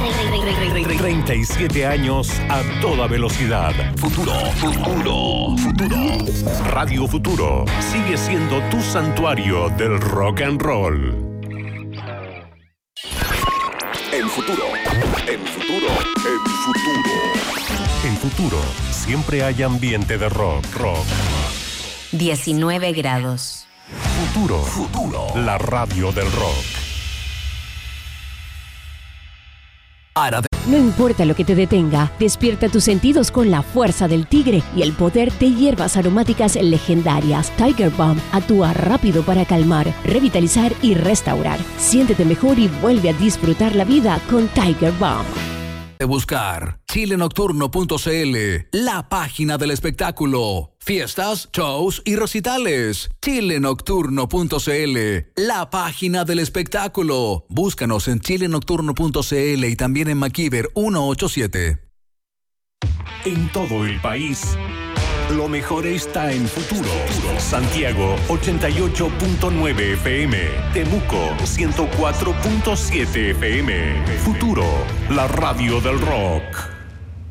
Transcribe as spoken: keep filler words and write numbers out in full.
treinta y siete años a toda velocidad. Futuro, futuro, futuro. Radio Futuro sigue siendo tu santuario del rock and roll. El futuro, el futuro, el futuro. En Futuro siempre hay ambiente de rock, rock. diecinueve grados. Futuro, futuro. La radio del rock. No importa lo que te detenga, despierta tus sentidos con la fuerza del tigre y el poder de hierbas aromáticas legendarias. Tiger Balm actúa rápido para calmar, revitalizar y restaurar. Siéntete mejor y vuelve a disfrutar la vida con Tiger Balm. De buscar chile nocturno punto c l, la página del espectáculo. Fiestas, shows y recitales. chile nocturno punto c l, la página del espectáculo. Búscanos en chile nocturno punto c l y también en McKeever ciento ochenta y siete. En todo el país, lo mejor está en Futuro. Santiago ochenta y ocho punto nueve F M. Temuco ciento cuatro punto siete F M. Futuro, la radio del rock.